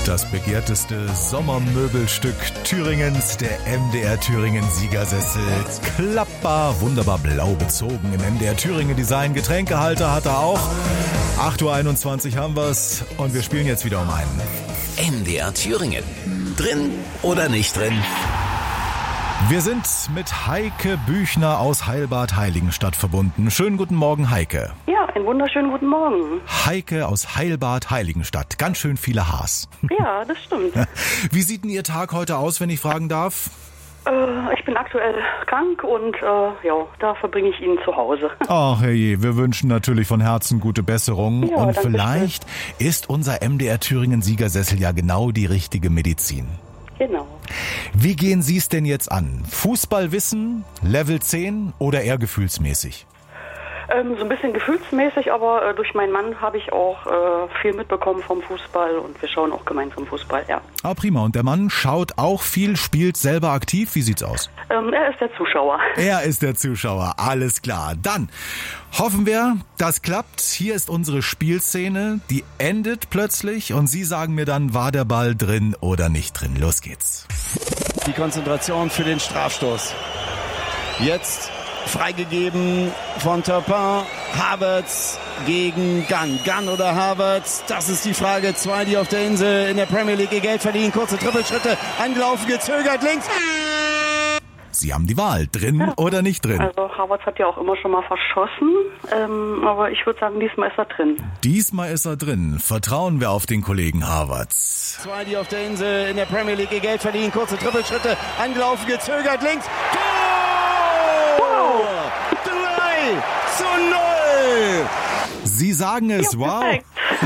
Das begehrteste Sommermöbelstück Thüringens, der MDR Thüringen Siegersessel. Klappbar, wunderbar blau bezogen im MDR Thüringen Design. Getränkehalter hat er auch. 8:21 Uhr haben wir's und wir spielen jetzt wieder um einen. MDR Thüringen. Drin oder nicht drin? Wir sind mit Heike Büchner aus Heilbad Heiligenstadt verbunden. Schönen guten Morgen, Heike. Ja, einen wunderschönen guten Morgen. Heike aus Heilbad Heiligenstadt. Ganz schön viele Haars. Ja, das stimmt. Wie sieht denn Ihr Tag heute aus, wenn ich fragen darf? Ich bin aktuell krank und da verbringe ich ihn zu Hause. Ach herrje, wir wünschen natürlich von Herzen gute Besserung. Ja, und danke vielleicht ist unser MDR Thüringen Siegersessel ja genau die richtige Medizin. Genau. Wie gehen Sie es denn jetzt an? Fußballwissen, Level 10 oder eher gefühlsmäßig? So ein bisschen gefühlsmäßig, aber durch meinen Mann habe ich auch viel mitbekommen vom Fußball und wir schauen auch gemeinsam Fußball, ja. Ah, prima. Und der Mann schaut auch viel, spielt selber aktiv. Wie sieht's aus? Er ist der Zuschauer. Er ist der Zuschauer, alles klar. Dann hoffen wir, das klappt. Hier ist unsere Spielszene, die endet plötzlich und Sie sagen mir dann, war der Ball drin oder nicht drin. Los geht's. Die Konzentration für den Strafstoß. Jetzt freigegeben von Turpin. Havertz gegen Gunn. Gunn oder Havertz? Das ist die Frage. Zwei, die auf der Insel in der Premier League ihr Geld verdienen. Kurze Trippelschritte. Angelaufen, gezögert, links. Sie haben die Wahl, drin oder nicht drin. Also Havertz hat ja auch immer schon mal verschossen, aber ich würde sagen, diesmal ist er drin. Diesmal ist er drin. Vertrauen wir auf den Kollegen Havertz. Zwei, die auf der Insel in der Premier League ihr Geld verdienen. Kurze Trippelschritte. Angelaufen, gezögert, links. Tor! Wow. 3:0. Sie sagen es, Ja, wow. perfekt.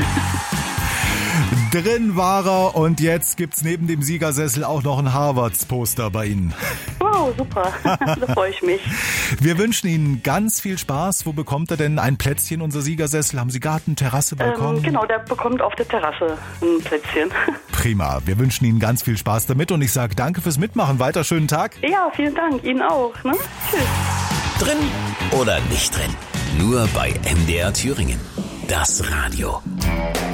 Drin war er und jetzt gibt's neben dem Siegersessel auch noch ein Havertz-Poster bei Ihnen. Wow, super. Da freue ich mich. Wir wünschen Ihnen ganz viel Spaß. Wo bekommt er denn ein Plätzchen, unser Siegersessel? Haben Sie Garten, Terrasse, Balkon? Genau, der bekommt auf der Terrasse ein Plätzchen. Prima. Wir wünschen Ihnen ganz viel Spaß damit und ich sage danke fürs Mitmachen. Weiter schönen Tag. Ja, vielen Dank. Ihnen auch. Ne? Tschüss. Drin oder nicht drin? Nur bei MDR Thüringen. Das Radio.